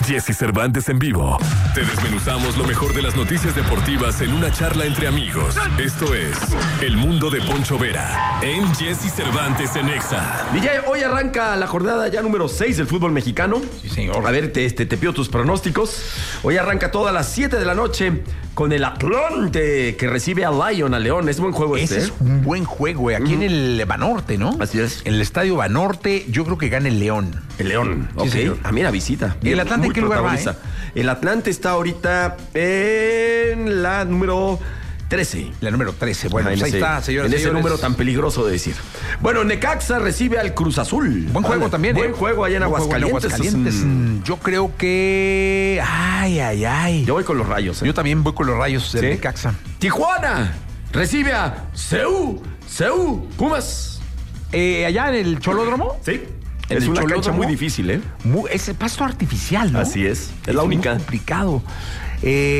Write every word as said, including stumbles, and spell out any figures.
Jesse Cervantes en vivo. Te desmenuzamos lo mejor de las noticias deportivas en una charla entre amigos. Esto es El Mundo de Poncho Vera en Jesse Cervantes en Exa. D J, hoy arranca la jornada ya número seis del fútbol mexicano. Sí, señor. A ver, te, te, te pido tus pronósticos. Hoy arranca todas las siete de la noche con el Atlante, que recibe a Lion, a León. Es buen juego Ese este, es un buen juego, eh. Aquí uh-huh. en el Banorte, ¿no? Así es. En el Estadio Banorte, yo creo que gana el León. El León, sí, ok. señor. Ah, mira, visita. ¿Y el Atlante en qué lugar va, eh? El Atlante está ahorita en la número trece. La número trece. Bueno, Ajá, pues ahí ese, está, señores. En ese señores. número tan peligroso de decir. Bueno, Necaxa recibe al Cruz Azul. Buen juego vale. también, Buen ¿eh? juego allá en Buen Aguascalientes. juego en Aguascalientes. Mm. Yo creo que... Ay, ay, ay. Yo voy con los Rayos. ¿eh? Yo también voy con los Rayos de ¿Sí? Necaxa. Tijuana recibe a Seúl. Seúl Pumas. Eh, ¿Allá en el Cholódromo? Sí. En Es el una Cholódromo, cancha muy difícil, ¿eh? Muy, es pasto artificial, ¿no? Así es. Es, es la única. Muy complicado. Eh...